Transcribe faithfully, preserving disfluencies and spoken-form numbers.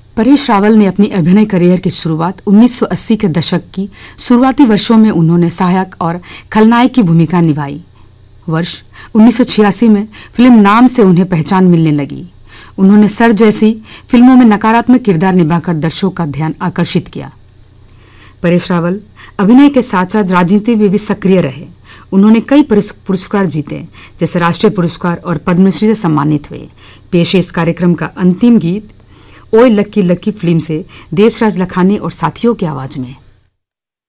परेश रावल ने अपनी अभिनय करियर की शुरुआत उन्नीस सौ अस्सी के दशक की शुरुआती वर्षों में उन्होंने सहायक और खलनायक की भूमिका निभाई। वर्ष उन्नीस सौ छियासी में फिल्म नाम से उन्हें पहचान मिलने लगी। उन्होंने सर जैसी फिल्मों में नकारात्मक किरदार निभाकर दर्शकों का ध्यान आकर्षित किया। परेश रावल अभिनय के साथ साथ राजनीति में भी सक्रिय रहे। उन्होंने कई पुरस्कार जीते, जैसे राष्ट्रीय पुरस्कार और पद्मश्री से सम्मानित हुए। पेश इस कार्यक्रम का अंतिम गीत ओए लक्की लक्की फिल्म से देशराज लखानी और साथियों की आवाज में।